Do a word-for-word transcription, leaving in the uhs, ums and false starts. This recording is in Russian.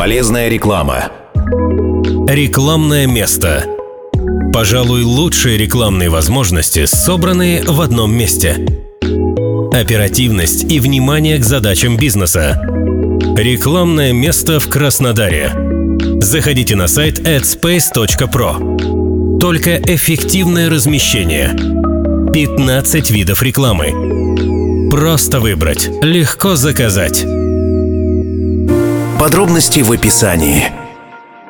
Полезная реклама. Рекламное место. Пожалуй, лучшие рекламные возможности собраны в одном месте. Оперативность и внимание к задачам бизнеса. Рекламное место в Краснодаре. Заходите на сайт adspace точка про. Только эффективное размещение. пятнадцать видов рекламы. Просто выбрать, легко заказать. Подробности в описании.